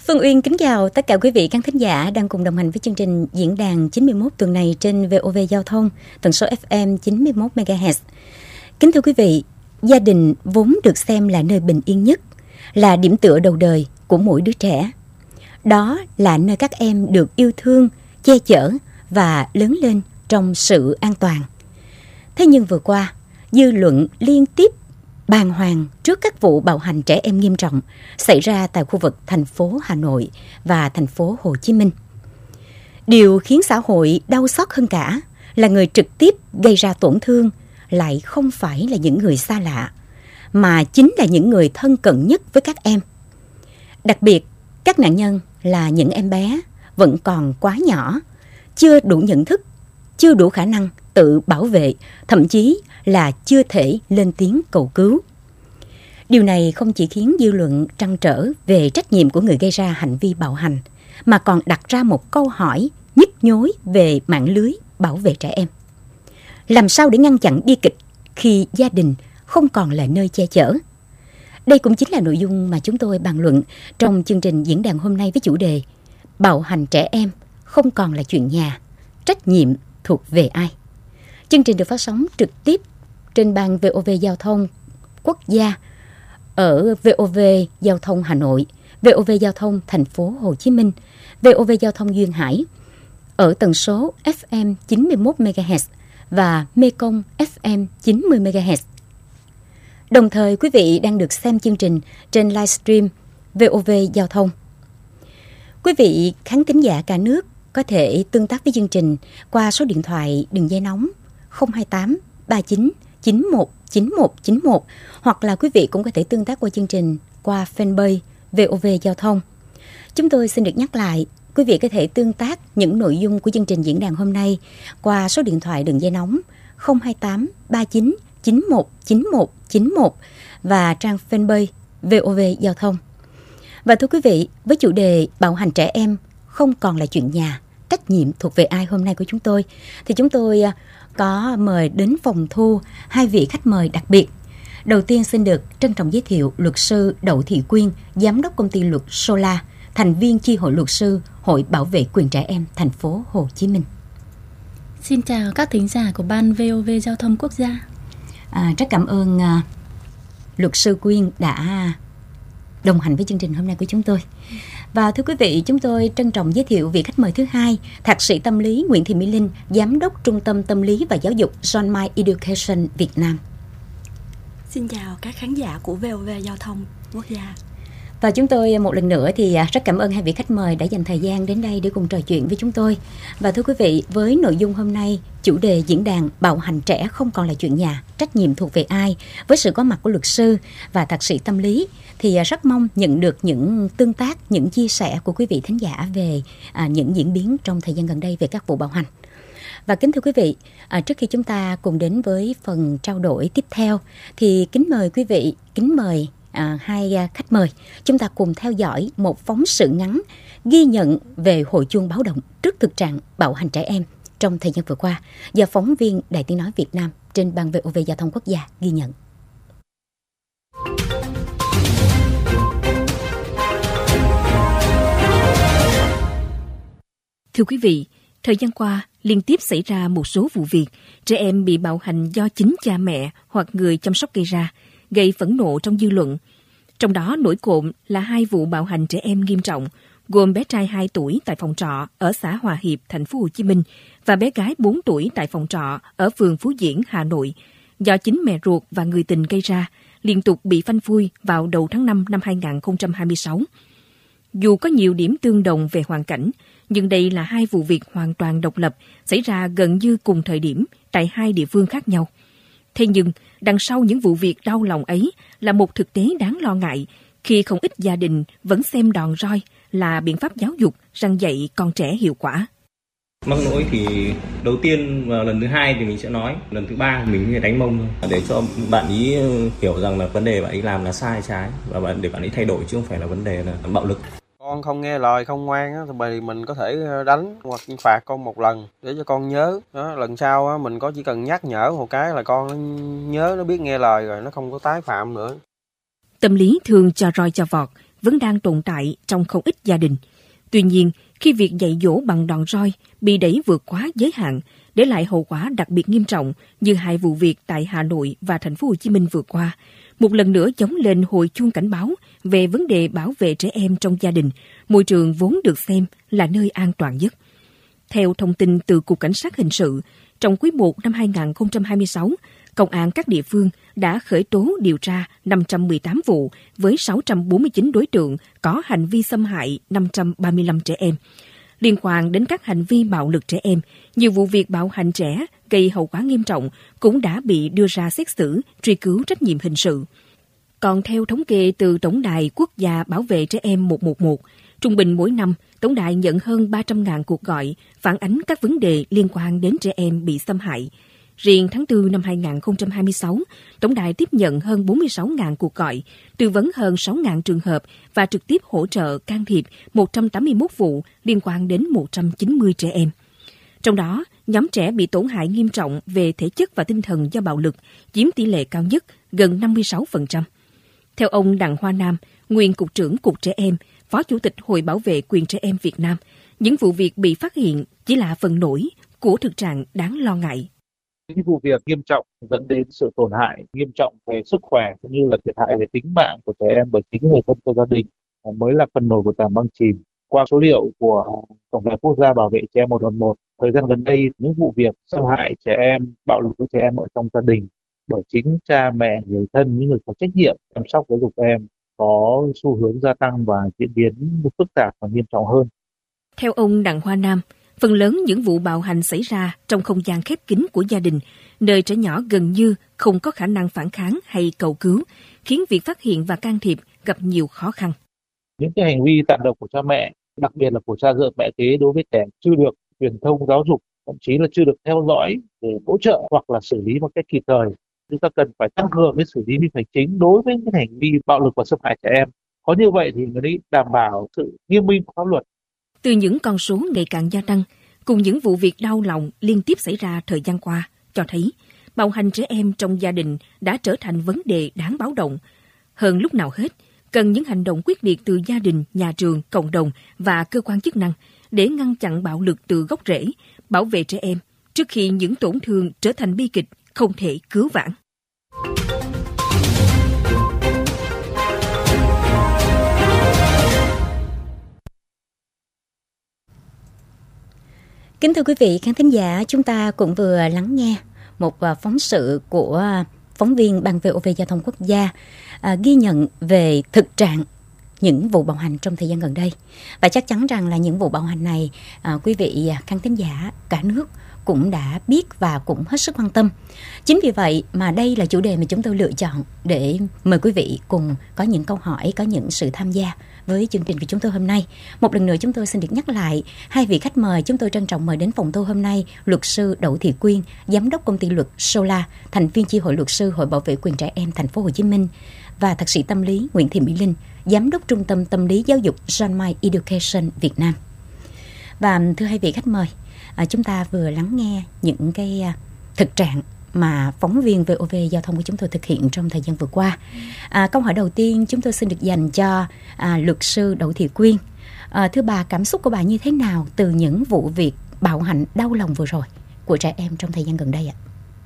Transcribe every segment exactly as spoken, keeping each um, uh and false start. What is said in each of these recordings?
Phương Uyên kính chào tất cả quý vị khán thính giả đang cùng đồng hành với chương trình diễn đàn chín mươi mốt tuần này trên vê o vê Giao thông, tần số ép em chín mươi mốt mê ga héc. Kính thưa quý vị, gia đình vốn được xem là nơi bình yên nhất, là điểm tựa đầu đời của mỗi đứa trẻ. Đó là nơi các em được yêu thương, che chở và lớn lên trong sự an toàn. Thế nhưng vừa qua, dư luận liên tiếp bàng hoàng trước các vụ bạo hành trẻ em nghiêm trọng xảy ra tại khu vực thành phố Hà Nội và thành phố Hồ Chí Minh. Điều khiến xã hội đau xót hơn cả là người trực tiếp gây ra tổn thương lại không phải là những người xa lạ, mà chính là những người thân cận nhất với các em. Đặc biệt, các nạn nhân là những em bé vẫn còn quá nhỏ, chưa đủ nhận thức, chưa đủ khả năng tự bảo vệ, thậm chí là chưa thể lên tiếng cầu cứu. Điều này không chỉ khiến dư luận trăn trở về trách nhiệm của người gây ra hành vi bạo hành, mà còn đặt ra một câu hỏi nhức nhối về mạng lưới bảo vệ trẻ em. Làm sao để ngăn chặn bi kịch khi gia đình không còn là nơi che chở? Đây cũng chính là nội dung mà chúng tôi bàn luận trong chương trình diễn đàn hôm nay với chủ đề Bạo hành trẻ em không còn là chuyện nhà, trách nhiệm thuộc về ai? Chương trình được phát sóng trực tiếp trên ban vê o vê Giao thông Quốc gia ở vê o vê Giao thông Hà Nội, vê o vê Giao thông thành phố Hồ Chí Minh, vê o vê Giao thông Duyên Hải ở tần số ép em chín mươi mốt mê ga héc và Mekong ép em chín mươi mê ga héc. Đồng thời quý vị đang được xem chương trình trên livestream vê o vê Giao thông. Quý vị khán thính giả cả nước có thể tương tác với chương trình qua số điện thoại đường dây nóng không hai tám ba chín chín một chín một chín một, hoặc là quý vị cũng có thể tương tác qua chương trình qua fanpage vê o vê Giao thông. Chúng tôi xin được nhắc lại, quý vị có thể tương tác những nội dung của chương trình diễn đàn hôm nay qua số điện thoại đường dây nóng không hai tám ba chín chín một chín một chín một và trang fanpage vê o vê Giao thông. Và thưa quý vị, với chủ đề bạo hành trẻ em không còn là chuyện nhà, trách nhiệm thuộc về ai hôm nay của chúng tôi, thì chúng tôi có mời đến phòng thu hai vị khách mời đặc biệt. Đầu tiên xin được trân trọng giới thiệu luật sư Đậu Thị Quyên, giám đốc công ty luật Sola, thành viên chi hội luật sư Hội Bảo vệ quyền trẻ em thành phố Hồ Chí Minh. Xin chào các thính giả của ban vê o vê Giao thông Quốc gia. À, rất cảm ơn uh, luật sư Quyên đã đồng hành với chương trình hôm nay của chúng tôi. Và thưa quý vị, chúng tôi trân trọng giới thiệu vị khách mời thứ hai, Thạc sĩ tâm lý Nguyễn Thị Mỹ Linh, Giám đốc Trung tâm Tâm lý và Giáo dục John Mai Education Việt Nam. Xin chào các khán giả của vê o vê Giao thông Quốc gia. Và chúng tôi một lần nữa thì rất cảm ơn hai vị khách mời đã dành thời gian đến đây để cùng trò chuyện với chúng tôi. Và thưa quý vị, với nội dung hôm nay, chủ đề diễn đàn bạo hành trẻ không còn là chuyện nhà, trách nhiệm thuộc về ai, với sự có mặt của luật sư và thạc sĩ tâm lý, thì rất mong nhận được những tương tác, những chia sẻ của quý vị thính giả về à, những diễn biến trong thời gian gần đây về các vụ bạo hành. Và kính thưa quý vị, à, trước khi chúng ta cùng đến với phần trao đổi tiếp theo, thì kính mời quý vị, kính mời À, hai à, khách mời, chúng ta cùng theo dõi một phóng sự ngắn ghi nhận về hồi chuông báo động trước thực trạng bạo hành trẻ em trong thời gian vừa qua do phóng viên Đài Tiếng nói Việt Nam trên ban vê o vê Giao thông Quốc gia ghi nhận. Thưa quý vị, thời gian qua liên tiếp xảy ra một số vụ việc trẻ em bị bạo hành do chính cha mẹ hoặc người chăm sóc gây ra, gây phẫn nộ trong dư luận. Trong đó nổi cộm là hai vụ bạo hành trẻ em nghiêm trọng, gồm bé trai hai tuổi tại phòng trọ ở xã Hòa Hiệp, thành phố Hồ Chí Minh và bé gái bốn tuổi tại phòng trọ ở phường Phú Diễn, Hà Nội, do chính mẹ ruột và người tình gây ra, liên tục bị phanh phui vào đầu tháng năm năm hai không hai sáu. Dù có nhiều điểm tương đồng về hoàn cảnh, nhưng đây là hai vụ việc hoàn toàn độc lập, xảy ra gần như cùng thời điểm tại hai địa phương khác nhau. Thế nhưng, đằng sau những vụ việc đau lòng ấy là một thực tế đáng lo ngại khi không ít gia đình vẫn xem đòn roi là biện pháp giáo dục răn dạy con trẻ hiệu quả. Mắc lỗi thì đầu tiên và lần thứ hai thì mình sẽ nói, lần thứ ba mình sẽ đánh mông thôi, để cho bạn ý hiểu rằng là vấn đề bạn ấy làm là sai trái và bạn để bạn ấy thay đổi chứ không phải là vấn đề là bạo lực. Con không nghe lời, không ngoan á, thì mình có thể đánh hoặc phạt con một lần để cho con nhớ. Đó, lần sau á, mình có chỉ cần nhắc nhở một cái là con nó nhớ, nó biết nghe lời rồi, nó không có tái phạm nữa. Tâm lý thường cho roi cho vọt, vẫn đang tồn tại trong không ít gia đình. Tuy nhiên, khi việc dạy dỗ bằng đòn roi bị đẩy vượt quá giới hạn, để lại hậu quả đặc biệt nghiêm trọng như hai vụ việc tại Hà Nội và Thành phố Hồ Chí Minh vừa qua, một lần nữa chống lên hồi chuông cảnh báo về vấn đề bảo vệ trẻ em trong gia đình, môi trường vốn được xem là nơi an toàn nhất. Theo thông tin từ Cục Cảnh sát Hình sự, trong quý một năm hai không hai sáu, Công an các địa phương đã khởi tố điều tra năm trăm mười tám vụ với sáu trăm bốn mươi chín đối tượng có hành vi xâm hại năm trăm ba mươi lăm trẻ em. Liên quan đến các hành vi bạo lực trẻ em, nhiều vụ việc bạo hành trẻ gây hậu quả nghiêm trọng cũng đã bị đưa ra xét xử, truy cứu trách nhiệm hình sự. Còn theo thống kê từ Tổng đài Quốc gia Bảo vệ Trẻ Em một một một, trung bình mỗi năm, Tổng đài nhận hơn ba trăm nghìn cuộc gọi phản ánh các vấn đề liên quan đến trẻ em bị xâm hại. Riêng tháng tư năm hai không hai sáu, Tổng đài tiếp nhận hơn bốn mươi sáu nghìn cuộc gọi, tư vấn hơn sáu nghìn trường hợp và trực tiếp hỗ trợ can thiệp một trăm tám mươi mốt vụ liên quan đến một trăm chín mươi trẻ em. Trong đó, nhóm trẻ bị tổn hại nghiêm trọng về thể chất và tinh thần do bạo lực chiếm tỷ lệ cao nhất, gần năm mươi sáu phần trăm. Theo ông Đặng Hoa Nam, nguyên Cục trưởng Cục Trẻ Em, Phó Chủ tịch Hội Bảo vệ Quyền Trẻ Em Việt Nam, những vụ việc bị phát hiện chỉ là phần nổi của thực trạng đáng lo ngại. Những vụ việc nghiêm trọng dẫn đến sự tổn hại nghiêm trọng về sức khỏe cũng như là thiệt hại về tính mạng của trẻ em bởi chính người thân của gia đình mới là phần nổi của tảng băng chìm. Qua số liệu của Tổng đài Quốc gia Bảo vệ Trẻ Em một một một, thời gian gần đây những vụ việc xâm hại trẻ em, bạo lực với trẻ em ở trong gia đình bởi chính cha mẹ, người thân, những người có trách nhiệm chăm sóc giáo dục em có xu hướng gia tăng và diễn biến phức tạp và nghiêm trọng hơn. Theo ông Đặng Hoa Nam, phần lớn những vụ bạo hành xảy ra trong không gian khép kín của gia đình, nơi trẻ nhỏ gần như không có khả năng phản kháng hay cầu cứu, khiến việc phát hiện và can thiệp gặp nhiều khó khăn. Những cái hành vi tàn độc của cha mẹ, đặc biệt là của cha dượng mẹ kế đối với trẻ chưa được truyền thông giáo dục, thậm chí là chưa được theo dõi để hỗ trợ hoặc là xử lý một cách kịp thời. Chúng ta cần phải tăng cường cái xử lý vi phạm hành chính đối với những hành vi bạo lực và xâm hại trẻ em. Có như vậy thì mới đấy đảm bảo sự nghiêm minh của pháp luật. Từ những con số ngày càng gia tăng, cùng những vụ việc đau lòng liên tiếp xảy ra thời gian qua, cho thấy bạo hành trẻ em trong gia đình đã trở thành vấn đề đáng báo động. Hơn lúc nào hết, cần những hành động quyết liệt từ gia đình, nhà trường, cộng đồng và cơ quan chức năng để ngăn chặn bạo lực từ gốc rễ, bảo vệ trẻ em trước khi những tổn thương trở thành bi kịch không thể cứu vãn. Kính thưa quý vị khán thính giả, chúng ta cũng vừa lắng nghe một phóng sự của phóng viên Ban vê o vê Giao thông Quốc gia à, ghi nhận về thực trạng những vụ bạo hành trong thời gian gần đây. Và chắc chắn rằng là những vụ bạo hành này à, quý vị khán thính giả cả nước cũng đã biết và cũng hết sức quan tâm. Chính vì vậy mà đây là chủ đề mà chúng tôi lựa chọn để mời quý vị cùng có những câu hỏi, có những sự tham gia với chương trình của chúng tôi hôm nay. Một lần nữa chúng tôi xin được nhắc lại hai vị khách mời chúng tôi trân trọng mời đến phòng thu hôm nay: luật sư Đỗ Thị Quyên, giám đốc công ty luật Sola, thành viên chi hội luật sư Hội Bảo vệ Quyền Trẻ Em Thành phố Hồ Chí Minh, và thạc sĩ tâm lý Nguyễn Thị Mỹ Linh, giám đốc trung tâm tâm lý giáo dục John May Education Việt Nam. Và thưa hai vị khách mời, à, chúng ta vừa lắng nghe những cái à, thực trạng mà phóng viên vê o vê Giao thông của chúng tôi thực hiện trong thời gian vừa qua. À, câu hỏi đầu tiên chúng tôi xin được dành cho à, luật sư Đỗ Thị Quyên. À, thưa bà, cảm xúc của bà như thế nào từ những vụ việc bạo hành đau lòng vừa rồi của trẻ em trong thời gian gần đây ạ?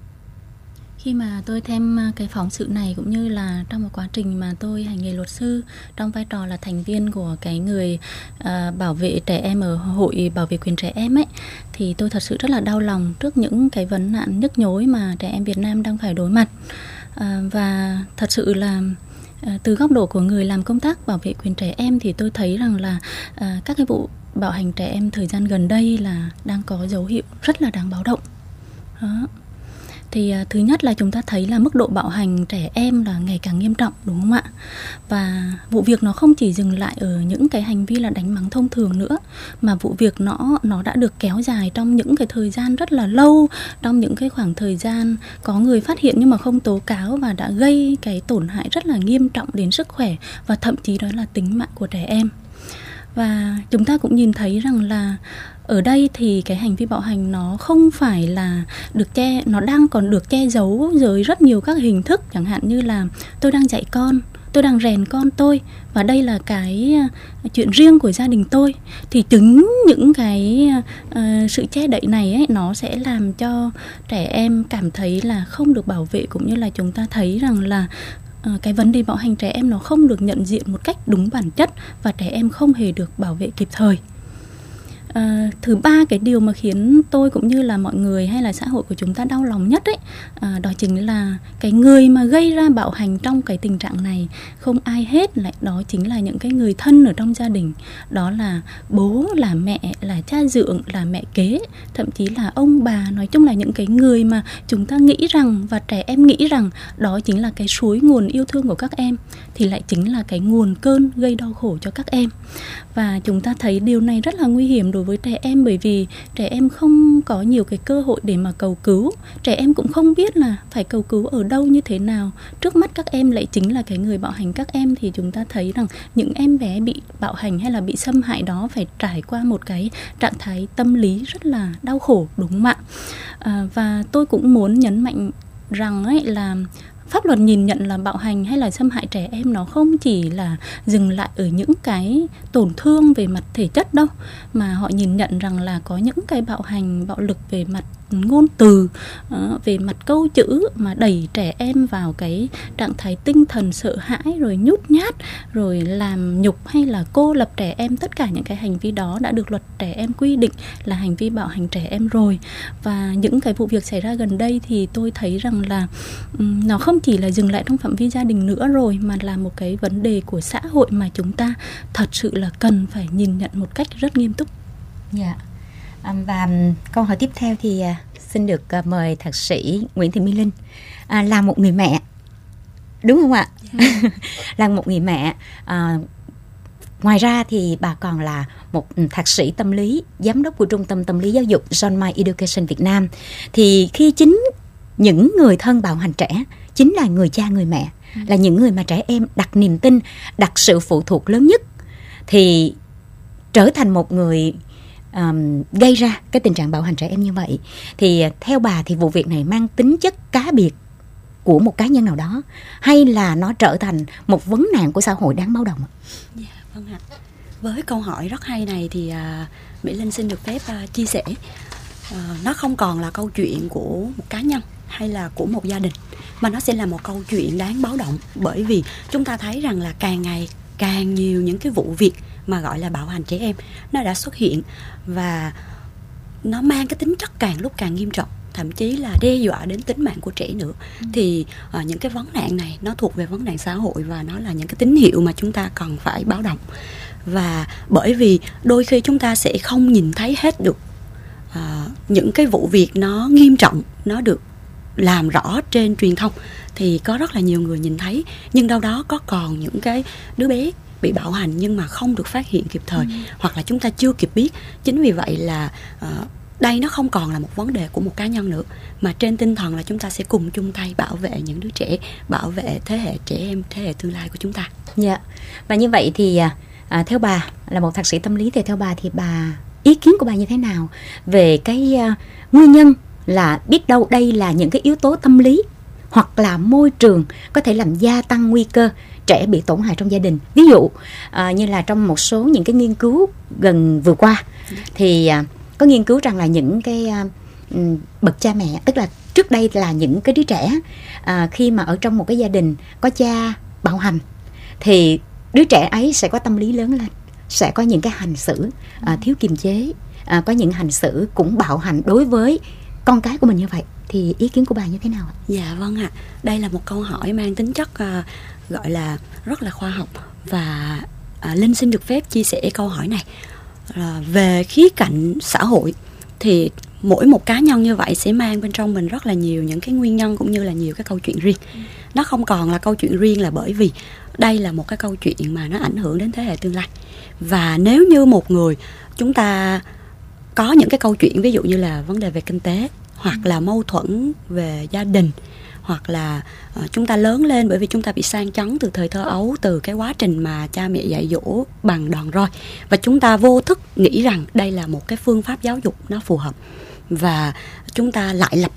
Khi mà tôi thêm cái phóng sự này, cũng như là trong một quá trình mà tôi hành nghề luật sư trong vai trò là thành viên của cái người uh, bảo vệ trẻ em ở Hội Bảo vệ Quyền Trẻ Em ấy, thì tôi thật sự rất là đau lòng trước những cái vấn nạn nhức nhối mà trẻ em Việt Nam đang phải đối mặt. Uh, và thật sự là uh, từ góc độ của người làm công tác bảo vệ quyền trẻ em thì tôi thấy rằng là uh, các cái vụ bạo hành trẻ em thời gian gần đây là đang có dấu hiệu rất là đáng báo động. Đó. Thì uh, thứ nhất là chúng ta thấy là mức độ bạo hành trẻ em là ngày càng nghiêm trọng, đúng không ạ? Và vụ việc nó không chỉ dừng lại ở những cái hành vi là đánh mắng thông thường nữa, mà vụ việc nó nó đã được kéo dài trong những cái thời gian rất là lâu, trong những cái khoảng thời gian có người phát hiện nhưng mà không tố cáo, và đã gây cái tổn hại rất là nghiêm trọng đến sức khỏe và thậm chí đó là tính mạng của trẻ em. Và chúng ta cũng nhìn thấy rằng là ở đây thì cái hành vi bạo hành nó không phải là được che, nó đang còn được che giấu dưới rất nhiều các hình thức, chẳng hạn như là tôi đang dạy con, tôi đang rèn con tôi và đây là cái uh, chuyện riêng của gia đình tôi, thì chính những cái uh, sự che đậy này ấy, nó sẽ làm cho trẻ em cảm thấy là không được bảo vệ, cũng như là chúng ta thấy rằng là uh, cái vấn đề bạo hành trẻ em nó không được nhận diện một cách đúng bản chất và trẻ em không hề được bảo vệ kịp thời. À, thứ ba, cái điều mà khiến tôi cũng như là mọi người hay là xã hội của chúng ta đau lòng nhất ấy, à, đó chính là cái người mà gây ra bạo hành trong cái tình trạng này không ai hết lại đó chính là những cái người thân ở trong gia đình. Đó là bố, là mẹ, là cha dượng, là mẹ kế, thậm chí là ông bà, nói chung là những cái người mà chúng ta nghĩ rằng và trẻ em nghĩ rằng đó chính là cái suối nguồn yêu thương của các em, thì lại chính là cái nguồn cơn gây đau khổ cho các em. Và chúng ta thấy điều này rất là nguy hiểm đối với trẻ em, bởi vì trẻ em không có nhiều cái cơ hội để mà cầu cứu. Trẻ em cũng không biết là phải cầu cứu ở đâu như thế nào. Trước mắt các em lại chính là cái người bạo hành các em, thì chúng ta thấy rằng những em bé bị bạo hành hay là bị xâm hại đó phải trải qua một cái trạng thái tâm lý rất là đau khổ, đúng không ạ? À, và tôi cũng muốn nhấn mạnh rằng ấy là pháp luật nhìn nhận là bạo hành hay là xâm hại trẻ em nó không chỉ là dừng lại ở những cái tổn thương về mặt thể chất đâu, mà họ nhìn nhận rằng là có những cái bạo hành, bạo lực về mặt ngôn từ, về mặt câu chữ mà đẩy trẻ em vào cái trạng thái tinh thần sợ hãi, rồi nhút nhát, rồi làm nhục hay là cô lập trẻ em. Tất cả những cái hành vi đó đã được luật trẻ em quy định là hành vi bạo hành trẻ em rồi. Và những cái vụ việc xảy ra gần đây thì tôi thấy rằng là um, nó không chỉ là dừng lại trong phạm vi gia đình nữa rồi, mà là một cái vấn đề của xã hội mà chúng ta thật sự là cần phải nhìn nhận một cách rất nghiêm túc. Dạ. Yeah. Và câu hỏi tiếp theo thì xin được mời thạc sĩ Nguyễn Thị My Linh, à, là một người mẹ, đúng không ạ? Yeah. Là một người mẹ, à, ngoài ra thì bà còn là một thạc sĩ tâm lý, giám đốc của Trung tâm Tâm lý Giáo dục John May Education Việt Nam. Thì khi chính những người thân bạo hành trẻ chính là người cha, người mẹ, ừ. là những người mà trẻ em đặt niềm tin, đặt sự phụ thuộc lớn nhất, thì trở thành một người Um, gây ra cái tình trạng bạo hành trẻ em như vậy, thì theo bà thì vụ việc này mang tính chất cá biệt của một cá nhân nào đó, hay là nó trở thành một vấn nạn của xã hội đáng báo động? Dạ, vâng ạ. Với câu hỏi rất hay này thì uh, Mỹ Linh xin được phép uh, chia sẻ, uh, nó không còn là câu chuyện của một cá nhân hay là của một gia đình, mà nó sẽ là một câu chuyện đáng báo động, bởi vì chúng ta thấy rằng là càng ngày càng nhiều những cái vụ việc mà gọi là bạo hành trẻ em nó đã xuất hiện, và nó mang cái tính chất càng lúc càng nghiêm trọng, thậm chí là đe dọa đến tính mạng của trẻ nữa. ừ. Thì uh, những cái vấn nạn này nó thuộc về vấn nạn xã hội, và nó là những cái tín hiệu mà chúng ta cần phải báo động. Và bởi vì đôi khi chúng ta sẽ không nhìn thấy hết được uh, những cái vụ việc nó nghiêm trọng, nó được làm rõ trên truyền thông, thì có rất là nhiều người nhìn thấy, nhưng đâu đó có còn những cái đứa bé bị bạo hành nhưng mà không được phát hiện kịp thời, ừ. hoặc là chúng ta chưa kịp biết. Chính vì vậy là uh, đây nó không còn là một vấn đề của một cá nhân nữa, mà trên tinh thần là chúng ta sẽ cùng chung tay bảo vệ những đứa trẻ, bảo vệ thế hệ trẻ em, thế hệ tương lai của chúng ta. Dạ. Và như vậy thì à, theo bà là một thạc sĩ tâm lý, thì theo bà thì bà ý kiến của bà như thế nào về cái uh, nguyên nhân là biết đâu đây là những cái yếu tố tâm lý hoặc là môi trường có thể làm gia tăng nguy cơ trẻ bị tổn hại trong gia đình? Ví dụ à, như là trong một số những cái nghiên cứu gần vừa qua thì à, có nghiên cứu rằng là những cái à, bậc cha mẹ, tức là trước đây là những cái đứa trẻ à, khi mà ở trong một cái gia đình có cha bạo hành thì đứa trẻ ấy sẽ có tâm lý lớn lên, sẽ có những cái hành xử à, thiếu kiềm chế, à, có những hành xử cũng bạo hành đối với con cái của mình như vậy. Thì ý kiến của bà như thế nào ạ? Dạ vâng ạ. À. Đây là một câu hỏi mang tính chất uh, gọi là rất là khoa học, và uh, Linh xin được phép chia sẻ câu hỏi này. Uh, về khía cạnh xã hội thì mỗi một cá nhân như vậy sẽ mang bên trong mình rất là nhiều những cái nguyên nhân cũng như là nhiều cái câu chuyện riêng. Ừ. Nó không còn là câu chuyện riêng là bởi vì đây là một cái câu chuyện mà nó ảnh hưởng đến thế hệ tương lai. Và nếu như một người chúng ta có những cái câu chuyện ví dụ như là vấn đề về kinh tế, hoặc là mâu thuẫn về gia đình, hoặc là uh, chúng ta lớn lên bởi vì chúng ta bị sang chấn từ thời thơ ấu, từ cái quá trình mà cha mẹ dạy dỗ bằng đòn roi, và chúng ta vô thức nghĩ rằng đây là một cái phương pháp giáo dục nó phù hợp, và chúng ta lại lặp lại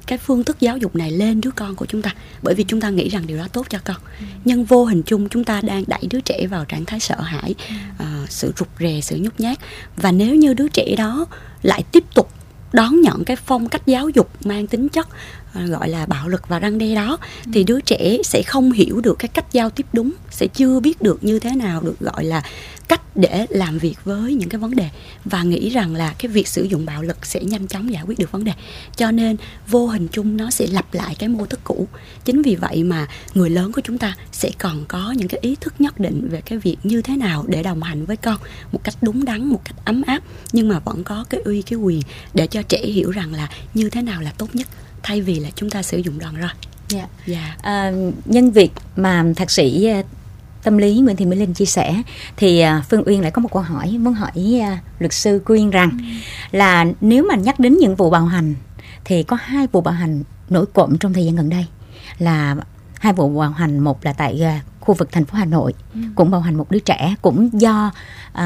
cái phương thức giáo dục này lên đứa con của chúng ta, bởi vì chúng ta nghĩ rằng điều đó tốt cho con. Ừ. Nhưng vô hình chung chúng ta đang đẩy đứa trẻ vào trạng thái sợ hãi, ừ. uh, sự rụt rè, sự nhút nhát. Và nếu như đứa trẻ đó lại tiếp tục đón nhận cái phong cách giáo dục mang tính chất uh, gọi là bạo lực và răn đe đó, ừ. thì đứa trẻ sẽ không hiểu được cái cách giao tiếp đúng, sẽ chưa biết được như thế nào được gọi là cách để làm việc với những cái vấn đề, và nghĩ rằng là cái việc sử dụng bạo lực sẽ nhanh chóng giải quyết được vấn đề. Cho nên vô hình chung nó sẽ lặp lại cái mô thức cũ. Chính vì vậy mà người lớn của chúng ta sẽ còn có những cái ý thức nhất định về cái việc như thế nào để đồng hành với con một cách đúng đắn, một cách ấm áp, nhưng mà vẫn có cái uy, cái quyền để cho trẻ hiểu rằng là như thế nào là tốt nhất, thay vì là chúng ta sử dụng đòn roi. Dạ. Dạ. À, nhân việc mà thạc sĩ tâm lý Nguyễn Thị Mỹ Linh chia sẻ thì Phương Uyên lại có một câu hỏi muốn hỏi luật sư Quyên rằng ừ. là nếu mà nhắc đến những vụ bạo hành thì có hai vụ bạo hành nổi cộm trong thời gian gần đây, là hai vụ bạo hành, một là tại khu vực thành phố Hà Nội, ừ. cũng bạo hành một đứa trẻ cũng do uh,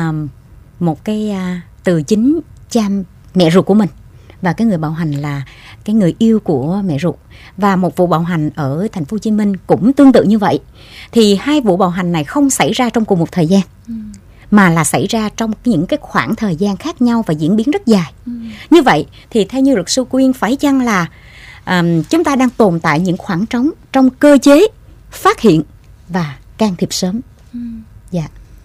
một cái uh, từ chính cha mẹ ruột của mình, và cái người bạo hành là cái người yêu của mẹ ruột. Và một vụ bạo hành ở thành phố Hồ Chí Minh cũng tương tự như vậy. Thì hai vụ bạo hành này không xảy ra trong cùng một thời gian, ừ. mà là xảy ra trong những cái khoảng thời gian khác nhau và diễn biến rất dài. Ừ. Như vậy thì theo như luật sư Quyên, phải chăng là um, chúng ta đang tồn tại những khoảng trống trong cơ chế phát hiện và can thiệp sớm? Ừ. Dạ.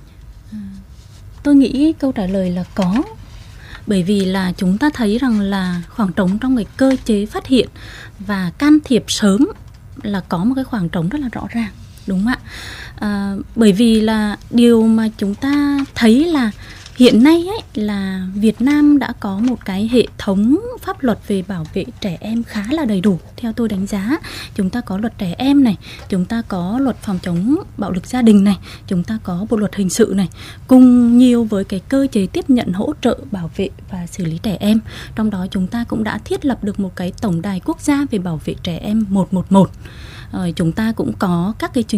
À, tôi nghĩ câu trả lời là có. Bởi vì là chúng ta thấy rằng là khoảng trống trong cái cơ chế phát hiện và can thiệp sớm là có một cái khoảng trống rất là rõ ràng, đúng không ạ? À, bởi vì là điều mà chúng ta thấy là hiện nay ấy, là Việt Nam đã có một cái hệ thống pháp luật về bảo vệ trẻ em khá là đầy đủ. Theo tôi đánh giá, chúng ta có luật trẻ em này, chúng ta có luật phòng chống bạo lực gia đình này, chúng ta có bộ luật hình sự này, cùng nhiều với cái cơ chế tiếp nhận, hỗ trợ, bảo vệ và xử lý trẻ em. Trong đó chúng ta cũng đã thiết lập được một cái tổng đài quốc gia về bảo vệ trẻ em một một một. Rồi chúng ta cũng có các cái